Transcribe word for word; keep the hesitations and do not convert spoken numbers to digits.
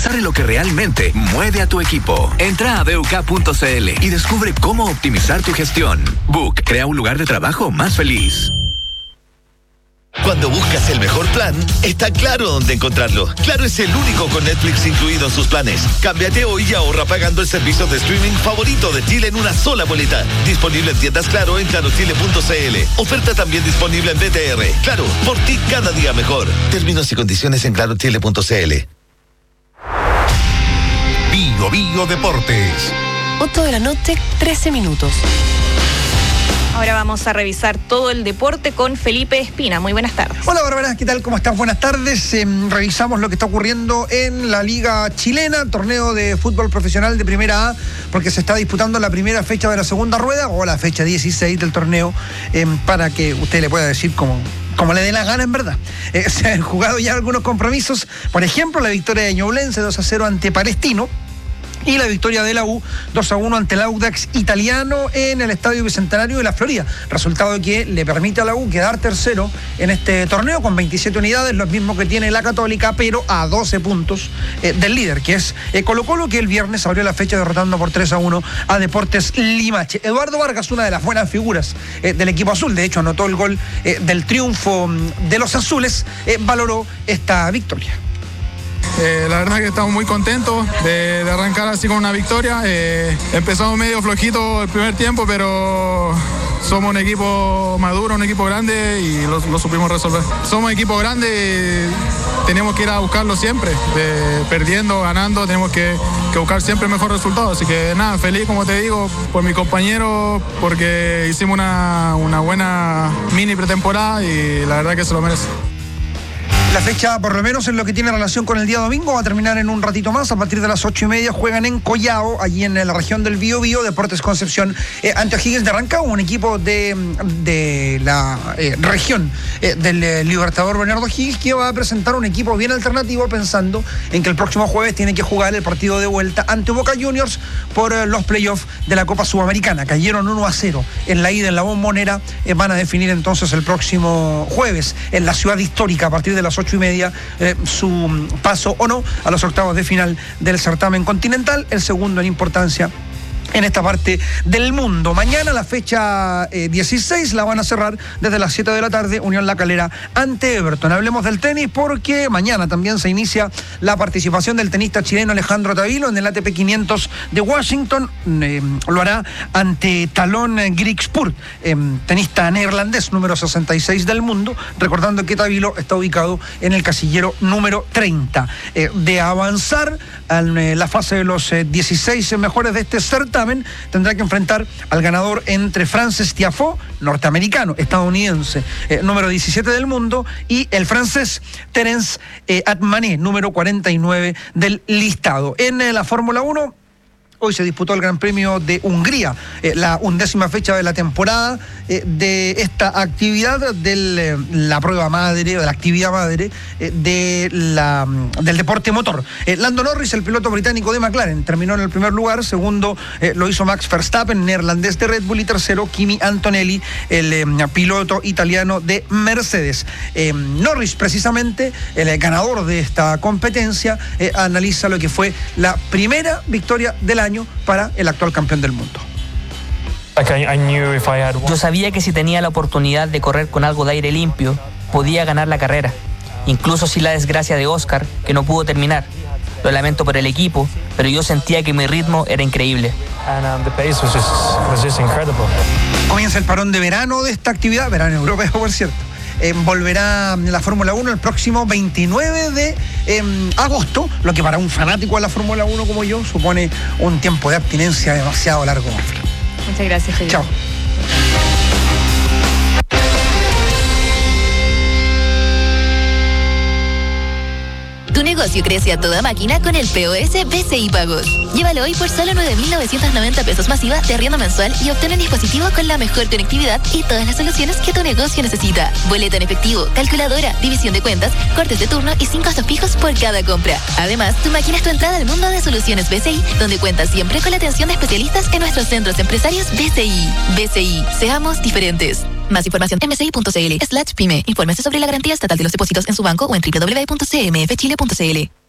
pensar en lo que realmente mueve a tu equipo. Entra a B U K punto C L y descubre cómo optimizar tu gestión. Book crea un lugar de trabajo más feliz. Cuando buscas el mejor plan, está Claro dónde encontrarlo. Claro es el único con Netflix incluido en sus planes. Cámbiate hoy y ahorra pagando el servicio de streaming favorito de Chile en una sola boleta. Disponible en tiendas Claro en claro chile punto c l. Oferta también disponible en B T R. Claro, por ti cada día mejor. Términos y condiciones en claro chile punto c l. Bio Bio Deportes. ocho de la noche, trece minutos. Ahora vamos a revisar todo el deporte con Felipe Espina. Muy buenas tardes. Hola Bárbara, ¿qué tal? ¿Cómo estás? Buenas tardes. Eh, revisamos lo que está ocurriendo en la Liga Chilena, torneo de fútbol profesional de Primera A, porque se está disputando la primera fecha de la segunda rueda, o la fecha dieciséis del torneo, eh, para que usted le pueda decir cómo... como le dé la gana en verdad. Eh, se han jugado ya algunos compromisos, por ejemplo la victoria de Ñublense dos a cero ante Palestino, y la victoria de la U dos a uno ante el Audax Italiano en el Estadio Bicentenario de la Florida. Resultado que le permite a la U quedar tercero en este torneo con veintisiete unidades, lo mismo que tiene la Católica, pero a doce puntos eh, del líder, que es eh, Colo Colo, que el viernes abrió la fecha derrotando por tres a uno a Deportes Limache. Eduardo Vargas, una de las buenas figuras eh, del equipo azul, de hecho anotó el gol eh, del triunfo de los azules, eh, valoró esta victoria. Eh, la verdad que estamos muy contentos de, de arrancar así con una victoria. Eh, empezamos medio flojito el primer tiempo, pero somos un equipo maduro, un equipo grande y lo, lo supimos resolver. Somos un equipo grande y tenemos que ir a buscarlo siempre. De, perdiendo, ganando, tenemos que, que buscar siempre el mejor resultado. Así que nada, feliz, como te digo, por mi compañero, porque hicimos una, una buena mini pretemporada y la verdad que se lo merece. La fecha, por lo menos en lo que tiene relación con el día domingo, va a terminar en un ratito más. A partir de las ocho y media juegan en Collao, allí en la región del Bío Bío, Deportes Concepción eh, ante O'Higgins de Rancagua, un equipo de, de la eh, región eh, del eh, Libertador Bernardo Higgins, que va a presentar un equipo bien alternativo, pensando en que el próximo jueves tiene que jugar el partido de vuelta ante Boca Juniors por eh, los playoffs de la Copa Sudamericana. Cayeron uno a cero en la ida en la Bombonera. Eh, van a definir entonces el próximo jueves en la ciudad histórica a partir de las ocho y media eh, su paso o no a los octavos de final del certamen continental, el segundo en importancia en esta parte del mundo. Mañana la fecha eh, dieciséis la van a cerrar desde las siete de la tarde, Unión La Calera ante Everton. Hablemos del tenis porque mañana también se inicia la participación del tenista chileno Alejandro Tavilo en el A T P quinientos de Washington. Eh, lo hará ante Talon Griekspoor, eh, tenista neerlandés número sesenta y seis del mundo, recordando que Tavilo está ubicado en el casillero número treinta. Eh, de avanzar en eh, la fase de los eh, dieciséis mejores de este certamen, tendrá que enfrentar al ganador entre Frances Tiafoe, norteamericano, estadounidense, eh, número diecisiete del mundo, y el francés Terence eh, Atmané, número cuarenta y nueve del listado. En eh, la Fórmula uno, hoy se disputó el Gran Premio de Hungría, eh, la undécima fecha de la temporada eh, de esta actividad, de eh, la prueba madre, de la actividad madre eh, de la, del deporte motor. Eh, Lando Norris, el piloto británico de McLaren, terminó en el primer lugar. Segundo eh, lo hizo Max Verstappen, neerlandés de Red Bull, y tercero Kimi Antonelli, el eh, piloto italiano de Mercedes. Eh, Norris, precisamente, el eh, ganador de esta competencia, eh, analiza lo que fue la primera victoria del año para el actual campeón del mundo. Yo sabía que si tenía la oportunidad de correr con algo de aire limpio, podía ganar la carrera, incluso sin la desgracia de Oscar, que no pudo terminar. Lo lamento por el equipo, pero yo sentía que mi ritmo era increíble. Comienza el parón de verano de esta actividad, verano europeo, por cierto. Eh, volverá la Fórmula uno el próximo veintinueve de eh, agosto, lo que para un fanático de la Fórmula uno como yo supone un tiempo de abstinencia demasiado largo. Muchas gracias, Felipe. Chao. Tu negocio crece a toda máquina con el P O S B C I Pagos. Llévalo hoy por solo nueve mil novecientos noventa pesos masiva de arriendo mensual y obtén un dispositivo con la mejor conectividad y todas las soluciones que tu negocio necesita. Boleta en efectivo, calculadora, división de cuentas, cortes de turno y sin costos fijos por cada compra. Además, tu máquina es tu entrada al mundo de soluciones B C I, donde cuentas siempre con la atención de especialistas en nuestros centros empresarios B C I. B C I, seamos diferentes. Más información en bci punto cl slash pyme. Infórmese sobre la garantía estatal de los depósitos en su banco o en doble u doble u doble u punto c m f chile punto c l.